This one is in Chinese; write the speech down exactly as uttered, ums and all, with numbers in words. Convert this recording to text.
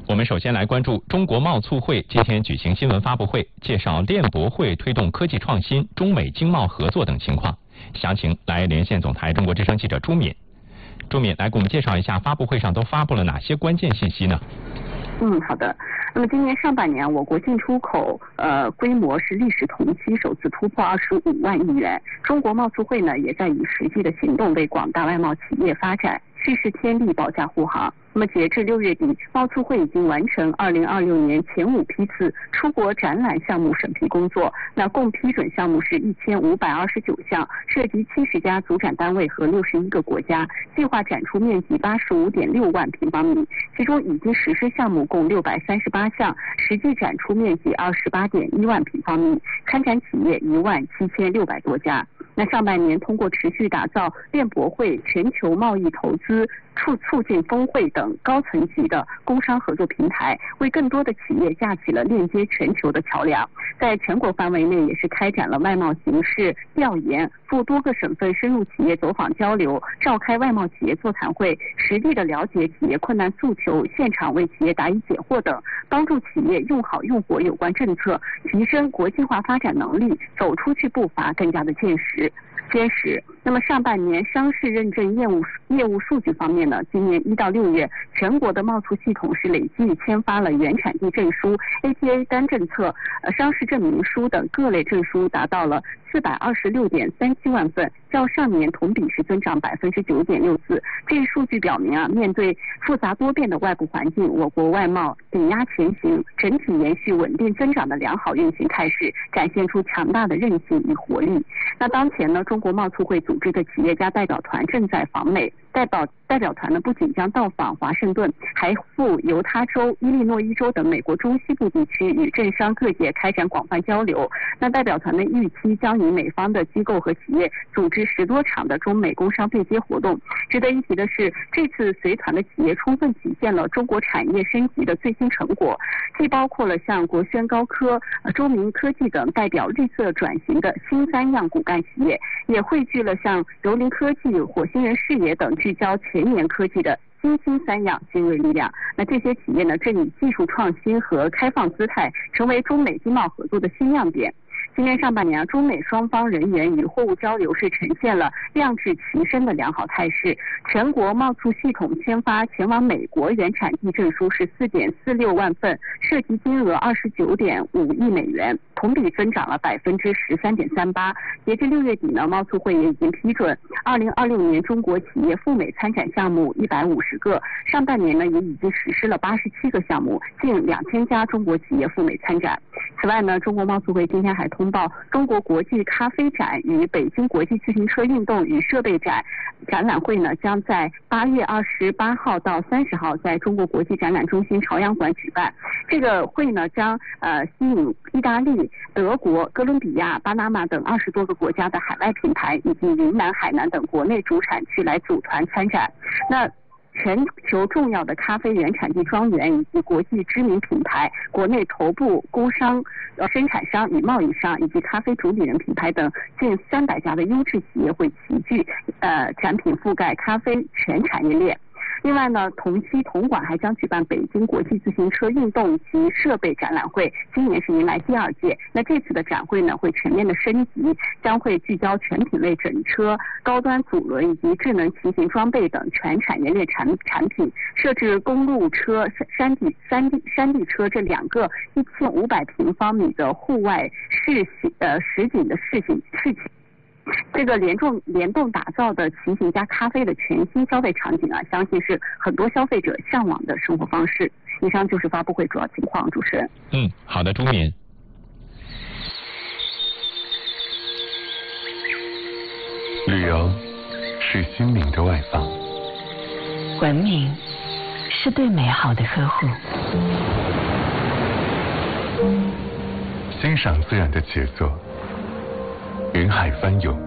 我们首先来关注中国贸促会今天举行新闻发布会，介绍链博会推动科技创新、中美经贸合作等情况。详情来连线总台中国之声记者朱敏。朱敏来给我们介绍一下发布会上都发布了哪些关键信息呢？ 嗯，好的。那么今年上半年，我国进出口呃规模是历史同期首次突破二十五万亿元。中国贸促会呢，也在以实际的行动为广大外贸企业发展蓄势添力，保驾护航。那么截至六月底，贸促会已经完成二零二六年前五批次出国展览项目审批工作，那共批准项目是一千五百二十九项，涉及七十家组展单位和六十一个国家，计划展出面积八十五点六万平方米，其中已经实施项目共六百三十八项，实际展出面积二十八点一万平方米，参展企业一万七千六百多家。那上半年通过持续打造链博会、全球贸易投资促促进峰会等高层级的工商合作平台，为更多的企业架起了链接全球的桥梁。在全国范围内也是开展了外贸形势调研，赴多个省份深入企业走访交流，召开外贸企业座谈会，实地的了解企业困难诉求，现场为企业答疑解惑等，帮助企业用好用活有关政策，提升国际化发展能力，走出去步伐更加的坚实。坚实。那么上半年商事认证业务业务数据方面呢，今年一到六月，全国的贸促系统是累计签发了原产地证书、A P A 单政策、呃商事证明书等各类证书达到了四百二十六点三七万份，较上年同比是增长百分之九点六四。这一数据表明啊，面对复杂多变的外部环境，我国外贸顶压前行，整体延续稳定增长的良好运行态势，展现出强大的韧性与活力。那当前呢，中国贸促会组织的企业家代表团正在访美，代表代表团呢不仅将到访华盛顿，还赴犹他州、伊利诺伊州等美国中西部地区，与政商各界开展广泛交流。那代表团的预期将与美方的机构和企业组织十多场的中美工商对接活动。值得一提的是，这次随团的企业充分体现了中国产业升级的最新成果，既包括了像国轩高科、中明科技等代表绿色转型的新三样骨干企业，也汇聚了像柔林科技、火星人视野等聚焦前沿科技的新兴三样精锐力量。那这些企业呢，正以技术创新和开放姿态，成为中美经贸合作的新亮点。今年上半年啊，中美双方人员与货物交流是呈现了量质齐升的良好态势。全国贸促系统签发前往美国原产地证书是四点四六万份，涉及金额二十九点五亿美元，同比增长了百分之十三点三八。截至六月底呢，贸促会也已经批准二零二六年中国企业赴美参展项目一百五十个，上半年呢也已经实施了八十七个项目，近两千家中国企业赴美参展。此外呢，中国贸促会今天还通报，中国国际咖啡展与北京国际自行车运动与设备展展览会呢，将在八月二十八号到三十号在中国国际展览中心朝阳馆举办。这个会呢，将呃吸引意大利、德国、哥伦比亚、巴拿马等二十多个国家的海外品牌，以及云南、海南等国内主产区来组团参展。那全球重要的咖啡原产地庄园以及国际知名品牌、国内头部工商、呃生产商与贸易商以及咖啡主理人品牌等近三百家的优质企业会齐聚，呃，展品覆盖咖啡全产业链。另外呢，同期同馆还将举办北京国际自行车运动及设备展览会，今年是迎来第二届。那这次的展会呢，会全面的升级，将会聚焦全品类整车、高端组轮以及智能骑行装备等全产业链产产品，设置公路车、山地山地山地车这两个一千五百平方米的户外试行呃实景的试行试骑。这个联动联动打造的骑行加咖啡的全新消费场景啊，相信是很多消费者向往的生活方式。以上就是发布会主要情况，主持人。 嗯，好的，朱敏。 旅游是心灵的外放， 文明是对美好的呵护， 欣赏自然的杰作，云海翻涌，